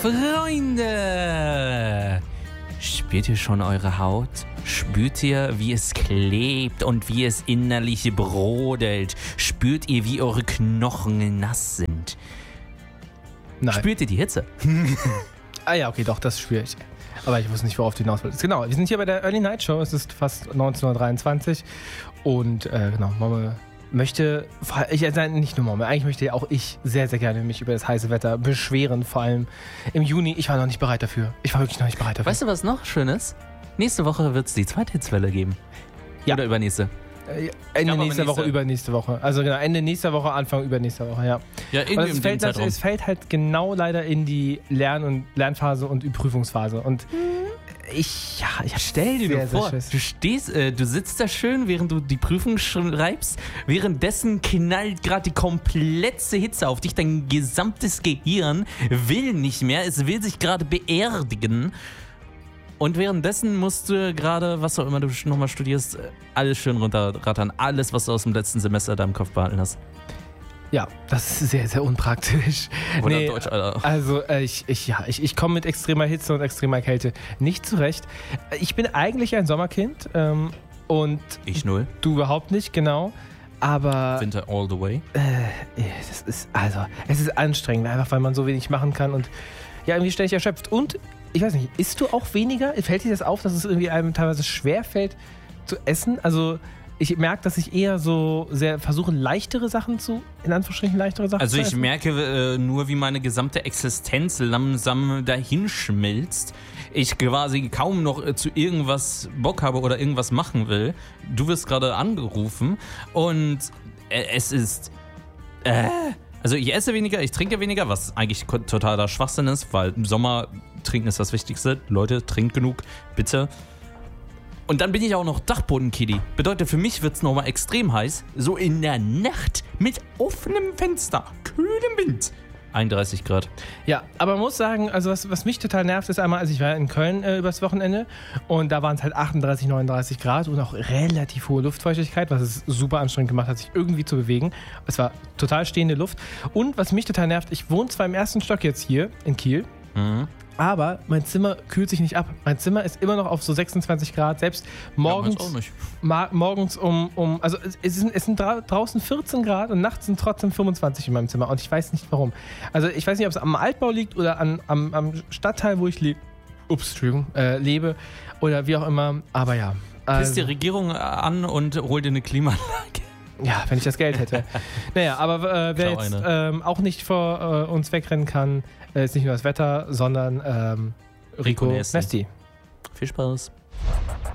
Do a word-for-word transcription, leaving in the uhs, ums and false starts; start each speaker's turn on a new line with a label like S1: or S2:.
S1: Freunde! Spürt ihr schon eure Haut? Spürt ihr, wie es klebt und wie es innerlich brodelt? Spürt ihr, wie eure Knochen nass sind?
S2: Nein.
S1: Spürt ihr die Hitze?
S2: Ah ja, okay, doch, das spüre ich. Aber ich wusste nicht, worauf du hinaus wolltest. Genau, wir sind hier bei der Early Night Show. Es ist fast neunzehn Uhr dreiundzwanzig. Und äh, genau, Momme möchte, ich, also nicht nur Momme, eigentlich möchte auch ich sehr, sehr gerne mich über das heiße Wetter beschweren. Vor allem im Juni. Ich war noch nicht bereit dafür. Ich war wirklich noch nicht bereit dafür.
S1: Weißt du, was noch schön ist? Nächste Woche wird es die zweite Hitzwelle geben.
S2: Ja.
S1: Oder übernächste.
S2: Äh, Ende nächster Woche, übernächste Woche. Also genau, Ende nächster Woche, Anfang übernächster Woche, ja.
S1: Ja, irgendwie
S2: Und es,
S1: im
S2: fällt halt,
S1: Zeitraum.
S2: es fällt halt genau leider in die Lern- und Lernphase und Prüfungsphase. Und ich, ja, ich
S1: Stell dir
S2: sehr,
S1: nur
S2: sehr
S1: vor,
S2: Schiss.
S1: du stehst, äh, du sitzt da schön, während du die Prüfung schreibst. Währenddessen knallt gerade die komplette Hitze auf dich. Dein gesamtes Gehirn will nicht mehr. Es will sich gerade beerdigen. Und währenddessen musst du gerade, was auch immer du nochmal studierst, alles schön runterrattern. Alles, was du aus dem letzten Semester da im Kopf behalten hast.
S2: Ja, das ist sehr, sehr unpraktisch.
S1: Oder
S2: Nee,
S1: Deutsch, Alter.
S2: Also äh, ich, ich, ja, ich, ich komme mit extremer Hitze und extremer Kälte nicht zurecht. Ich bin eigentlich ein Sommerkind ähm, und
S1: Ich null.
S2: du überhaupt nicht, genau. Aber
S1: Winter all the way.
S2: äh, das ist, also, es ist anstrengend, einfach weil man so wenig machen kann und ja, irgendwie ständig erschöpft. Und ich weiß nicht, isst du auch weniger? Fällt dir das auf, dass es irgendwie einem teilweise schwer fällt zu essen? Also ich merke, dass ich eher so sehr versuche, leichtere Sachen zu, in Anführungsstrichen leichtere Sachen
S1: Also
S2: zu
S1: ich
S2: essen.
S1: merke äh, nur, wie meine gesamte Existenz langsam dahinschmilzt. Ich quasi kaum noch äh, zu irgendwas Bock habe oder irgendwas machen will. Du wirst gerade angerufen und äh, es ist... Äh, also ich esse weniger, ich trinke weniger, was eigentlich ko- totaler Schwachsinn ist, weil im Sommer trinken ist das Wichtigste. Leute, trinkt genug, bitte. Und dann bin ich auch noch Dachboden-Kiddy. Bedeutet, für mich wird es nochmal extrem heiß. So in der Nacht mit offenem Fenster, kühlem Wind. einunddreißig Grad.
S2: Ja, aber man muss sagen, also was, was mich total nervt, ist einmal, also ich war in Köln äh, übers Wochenende und da waren es halt achtunddreißig, neununddreißig Grad und auch relativ hohe Luftfeuchtigkeit, was es super anstrengend gemacht hat, sich irgendwie zu bewegen. Es war total stehende Luft. Und was mich total nervt, ich wohne zwar im ersten Stock jetzt hier in Kiel,
S1: Mhm.
S2: aber mein Zimmer kühlt sich nicht ab. Mein Zimmer ist immer noch auf so sechsundzwanzig Grad, selbst morgens,
S1: Ja, meins auch nicht.
S2: ma- morgens um, um, also es, es sind, es sind dra- draußen vierzehn Grad und nachts sind trotzdem fünfundzwanzig in meinem Zimmer und ich weiß nicht warum. Also ich weiß nicht, ob es am Altbau liegt oder an, am, am Stadtteil, wo ich lebe, ups, Entschuldigung, äh, lebe oder wie auch immer, aber ja.
S1: Piss
S2: Also,
S1: die Regierung an und hol dir eine Klimaanlage.
S2: ja, wenn ich das Geld hätte. Naja, aber äh, wer
S1: Klar,
S2: jetzt
S1: eine.
S2: ähm, auch nicht vor äh, uns wegrennen kann, äh, ist nicht nur das Wetter, sondern ähm, Rico
S1: Rico Nesti.
S2: Nesti.
S1: Viel Spaß.